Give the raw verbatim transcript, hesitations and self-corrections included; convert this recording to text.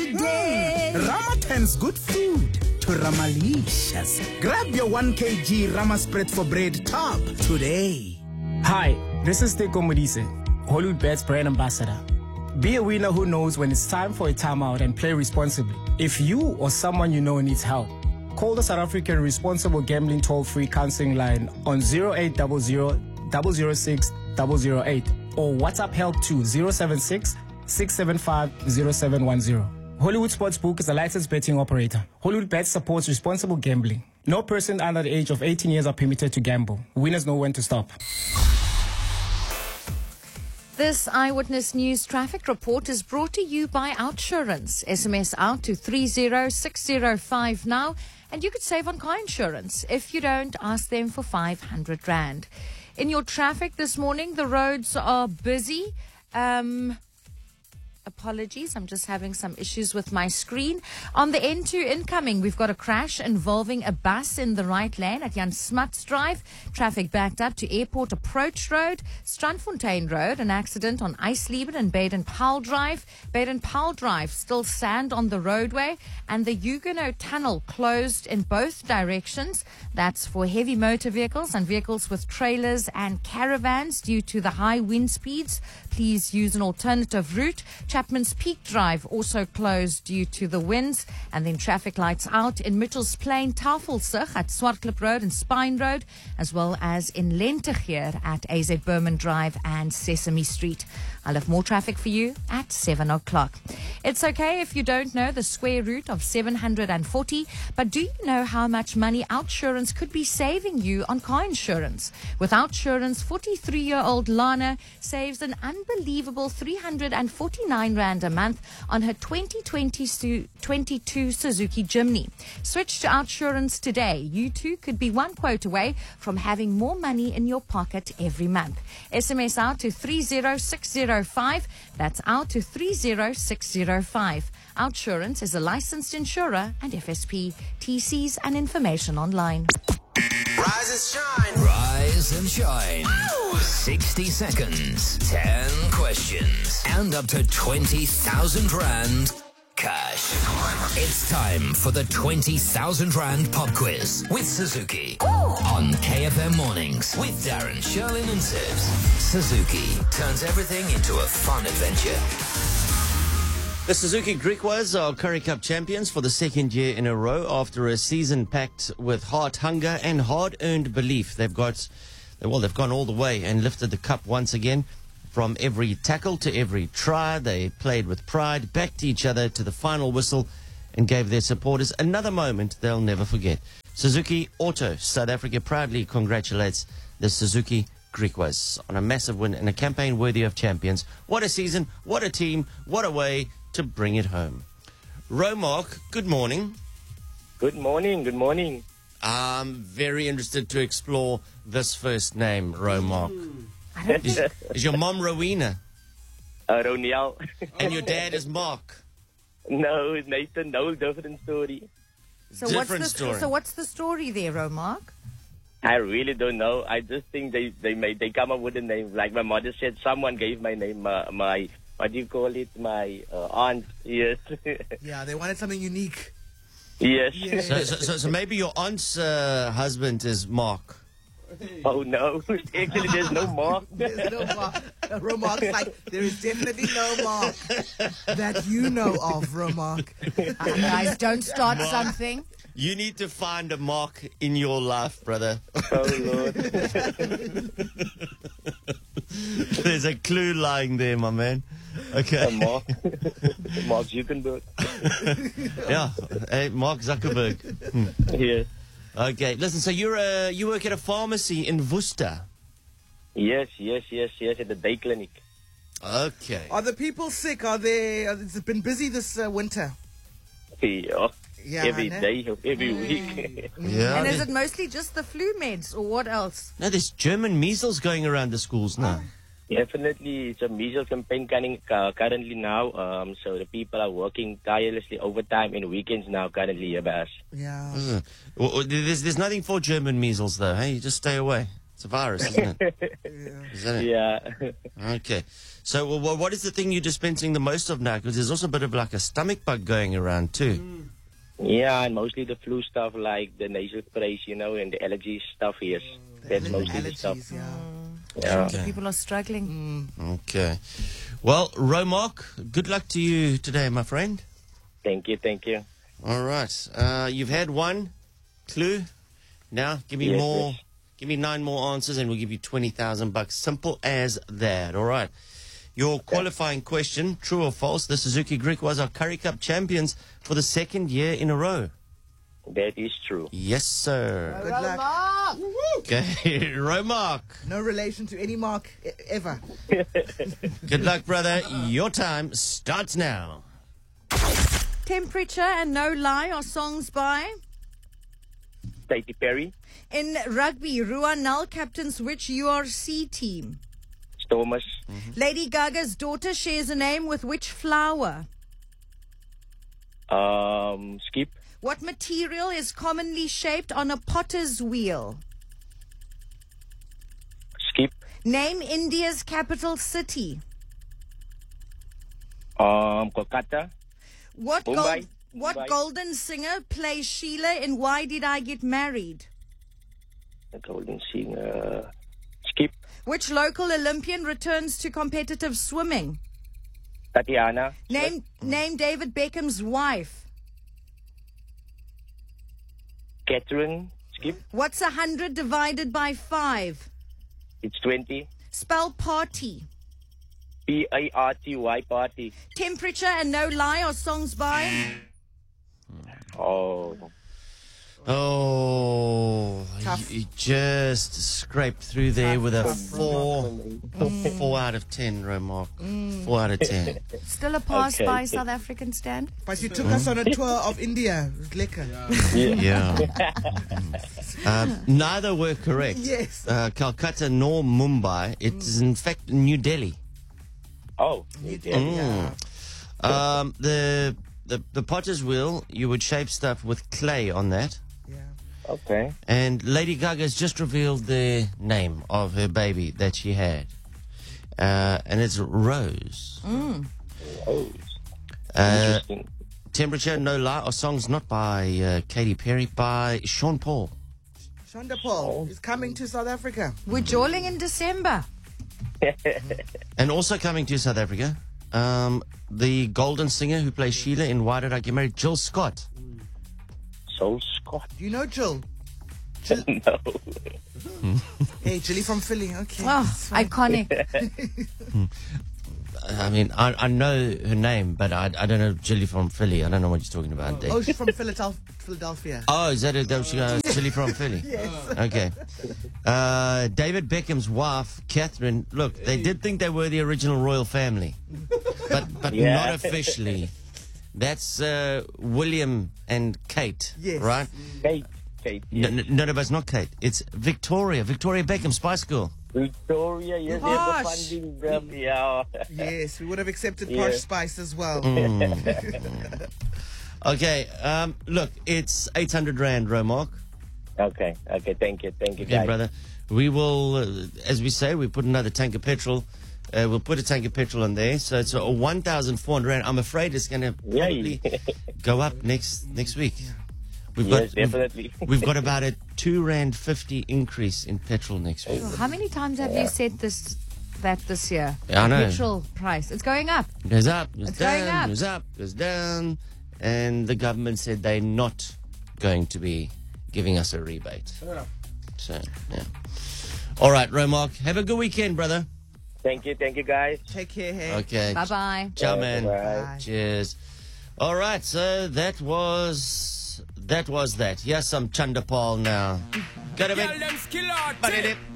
day. Mm. Ramatan's good food to Ramalicious. Grab your one kilogram Rama spread for bread top today. Hi, this is Teko Modise, Hollywood Bets brand ambassador. Be a winner who knows when it's time for a timeout and play responsibly. If you or someone you know needs help, call the South African Responsible Gambling Toll-Free Counseling Line on zero eight zero zero, zero zero six, zero zero eight or WhatsApp help to zero seven six, six seven five, zero seven one zero. Hollywood Sportsbook is a licensed betting operator. Hollywood Bets supports responsible gambling. No person under the age of eighteen years are permitted to gamble. Winners know when to stop. This Eyewitness News traffic report is brought to you by Outsurance. S M S out to three zero six zero five now, and you could save on car insurance. If you don't, ask them for five hundred rand. In your traffic this morning, the roads are busy. Um... Apologies, I'm just having some issues with my screen. On the N two incoming, we've got a crash involving a bus in the right lane at Jan Smuts Drive. Traffic backed up to Airport Approach Road, Strandfontein Road, an accident on Eisleben and Baden-Powell Drive. Baden-Powell Drive, still sand on the roadway, and the Huguenot Tunnel closed in both directions. That's for heavy motor vehicles and vehicles with trailers and caravans due to the high wind speeds. Please use an alternative route. Chapman's Peak Drive also closed due to the winds, and then traffic lights out in Mitchells Plain, Tafelsig at Swartklip Road and Spine Road, as well as in Lentegeer at A Z Berman Drive and Sesame Street. I'll have more traffic for you at seven o'clock. It's okay if you don't know the square root of seven hundred forty, but do you know how much money Outsurance could be saving you on car insurance? With Outsurance, forty-three-year-old Lana saves an unbelievable three hundred forty-nine rand a month on her twenty twenty-two Suzuki Jimny. Switch to Outsurance today. You too could be one quote away from having more money in your pocket every month. S M S out to three zero six zero five. That's out to three zero six zero five. Outsurance is a licensed insurer and F S P. T Cs and information online. Rise and shine. Rise and shine. Ow! sixty seconds, ten questions, and up to twenty thousand rand cash. It's time for the twenty thousand rand pop quiz with Suzuki. Ooh. On K F M Mornings with Darren, Sherlyn and Sibs. Suzuki turns everything into a fun adventure. The Suzuki Griquas are Currie Cup champions for the second year in a row after a season packed with heart hunger and hard-earned belief. They've got, well, they've gone all the way and lifted the cup once again. From every tackle to every try, they played with pride, backed each other to the final whistle, and gave their supporters another moment they'll never forget. Suzuki Auto South Africa proudly congratulates the Suzuki Griquas on a massive win and a campaign worthy of champions. What a season, what a team, what a way to bring it home. Romark, good morning. Good morning, good morning. I'm very interested to explore this first name, Romark. Is, is your mom Rowena? Uh, Roniel. And your dad is Mark? No, it's Nathan. No, different story. So different what's the, story. So what's the story there, Romark? I really don't know. I just think they they made they come up with a name. Like my mother said, someone gave my name, uh, my what do you call it? My uh, aunt. Yes. Yeah, they wanted something unique. Yes. Yeah. So, so, so, so maybe your aunt's uh, husband is Mark. Oh no! Actually, there's no mark. There's no mark. Romark's like, there is definitely no mark that you know of, Romark. Uh, guys, don't start Mark. something. You need to find a Mark in your life, brother. Oh Lord! There's a clue lying there, my man. Okay. Uh, Mark. Mark Zuckerberg. Yeah. Hey, Mark Zuckerberg. Hmm. Yes. Okay. Listen, so you're a, you work at a pharmacy in Worcester. Yes, yes, yes, yes. At the day clinic. Okay. Are the people sick? Are they? Uh, it's been busy this uh, winter. Yeah. Yeah, every ne? day, every week. Yeah. And is it mostly just the flu meds, or what else? No, there's German measles going around the schools now. Definitely, it's a measles campaign coming, uh, currently now. Um, so the people are working tirelessly overtime and weekends now currently here by us. Yeah. Uh, well, there's, there's nothing for German measles, though. Hey, you just stay away. It's a virus, isn't it? Isn't it? Yeah. Okay. So, well, well, what is the thing you're dispensing the most of now? Because there's also a bit of like a stomach bug going around too. Yeah, and mostly the flu stuff, like the nasal sprays, you know, and the allergy stuff. Yes, that's mostly the stuff. Allergies, yeah. Yeah. Okay. People are struggling. Okay. Well, Romark, good luck to you today, my friend. Thank you, thank you. All right. Uh, you've had one clue. Now, give me Yes, more. yes. Give me nine more answers, and we'll give you twenty thousand bucks. Simple as that. All right. Your qualifying question: true or false? The Suzuki Greek was our Curry Cup champions for the second year in a row. That is true. Yes, sir. Good luck. Okay, Romark. No relation to any mark e- ever. Good luck, brother. Your time starts now. Temperature and No Lie are songs by. Katy Perry, In rugby, Ruan Nal captains which U R C team? Thomas, Lady Gaga's daughter shares a name with which flower? um, Skip, What material is commonly shaped on a potter's wheel? Skip, Name India's capital city. um, Kolkata, What, Mumbai. gold, what Mumbai. golden singer plays Sheila in Why Did I Get Married? the Golden Singer, Skip, Which local Olympian returns to competitive swimming? Tatiana, Name, name David Beckham's wife. Catherine, Skip, What's a hundred divided by five? it's twenty, Spell party. P A R T Y, party. Temperature and No Lie are songs by. Oh, Oh, Tough. you, you just scraped through there with a four, four out of ten, Romark. Four out of ten. Still a pass Okay. by South African stand. But you took us on a tour of India. It was lekker. Yeah. um, neither were correct. Yes. Uh, Calcutta nor Mumbai. It is in fact New Delhi. oh, Yeah. Um, the the the potter's wheel. You would shape stuff with clay on that. Yeah. okay. And Lady Gaga's just revealed the name of her baby that she had. Uh, and it's Rose. Oh, Uh, interesting. Temperature, No Lie are songs not by uh, Katy Perry, by Sean Paul. Shonda Paul is coming to South Africa. We're jawling in December. And also coming to South Africa, um, the golden singer who plays Sheila in Why Did I Get Married, Jill Scott. Soul Scott. Do you know Jill? No. Hey, Jilly from Philly. Okay. Oh, iconic. I mean, I, I know her name, but I, I don't know Jilly from Philly. I don't know what you're talking about there. Oh, she's from Philadelphia. Philadelphia. Oh, is that it? That she uh, Jilly from Philly? Yes. Okay. Uh, David Beckham's wife, Catherine. Look, they did think they were the original royal family, but but Yeah. not officially. That's uh, William and Kate, Yes. right? Kate. Kate. No, Yes. no, no, but it's not Kate. It's Victoria. Victoria Beckham, Spice Girl. Victoria, yes, Gosh. yes, the funding them, yeah. Yes, we would have accepted Yeah. Posh Spice as well. Okay, um, look, it's eight hundred rand, Romark. Okay, okay, thank you, thank you, Okay, guys. brother. We will, uh, as we say, we put another tank of petrol. Uh, we'll put a tank of petrol on there. So it's a one thousand four hundred rand. I'm afraid it's going to probably Yay. go up next next week. We've Yes, we've- definitely. We've got about a two rand fifty increase in petrol next week. How many times have you said this that this year? Yeah, I know. Petrol price. It's going up. It goes up, goes It's going down, up. goes up, goes down. And the government said they're not going to be giving us a rebate. So, yeah. All right, Romark, have a good weekend, brother. Thank you, thank you, guys. Take care, hey. Okay. Bye bye. Ciao, man. Bye. Cheers. All right, so that was that was that. Here's some Chandapal now. Got a bit.